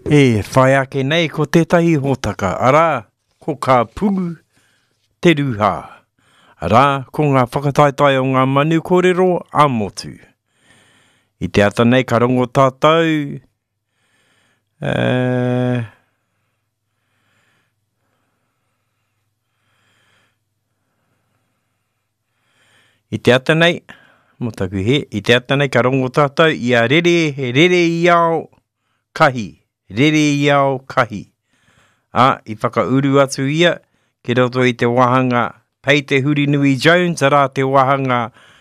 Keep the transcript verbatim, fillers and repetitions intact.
E, whai ake nei ko tētahi hōtaka. Arā, ko ka pulu te ruha. Arā, ko ngā whakataitai o ngā manu kōrero a motu. I te ata nei ka rongo tātou. Uh, I te ata nei, mo taku he, i te ata nei ka rongo tātou, i a rere, he rere i ao kahi, rere i ao kahi. A, i whakauru atu ia, ki roto i te wahanga, pei te huri nui Jones, arā te wahanga